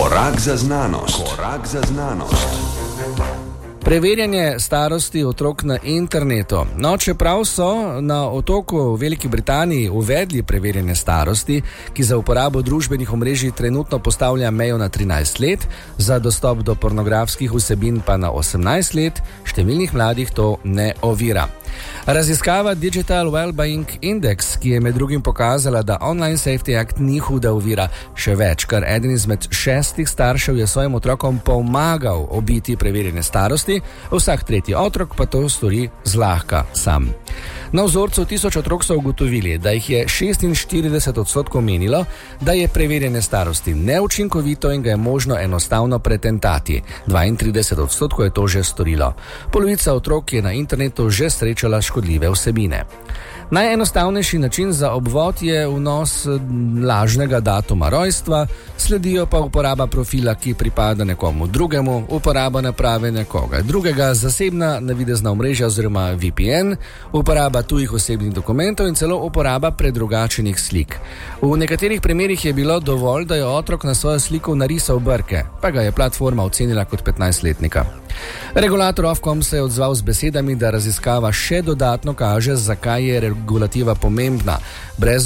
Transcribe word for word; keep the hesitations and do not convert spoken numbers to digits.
Korak za znanost. Korak za znanost. Preverjanje starosti otrok na internetu. No, čeprav so na otoku v Veliki Britaniji uvedli preverjanje starosti, ki za uporabo družbenih omrežij trenutno postavlja mejo na trinajst let, za dostop do pornografskih vsebin pa na osemnajst let, številnih mladih to ne ovira. Raziskava Digital Wellbeing Index, ki je med drugim pokazala, da Online Safety Act ni huda ovira, še več, kar eden izmed šestih staršev je svojim otrokom pomagal obiti preverjene starosti, vsak tretji otrok pa to stori zlahka sam. Na vzorcu tisoč otrok so ugotovili, da jih je šestinštirideset odstotkov menilo, da je preverjene starosti neučinkovito in ga je možno enostavno pretentati. dvaintrideset odstotkov je to že storilo. Polovica otrok je na internetu že srečala škodljive vsebine. Najenostavnejši način za obvod je vnos lažnega datuma rojstva, sledijo pa uporaba profila, ki pripada nekomu drugemu, uporaba naprave nekoga drugega, zasebna navidezna omrežja oziroma V P N, uporaba tujih osebnih dokumentov in celo uporaba predrugačenih slik. V nekaterih primerih je bilo dovolj, da je otrok na svojo sliko narisal brke, pa ga je platforma ocenila kot petnajstletnika. Regulator Ofcom se je odzval z besedami, da raziskava še dodatno kaže, zakaj je regulativa pomembna. Brez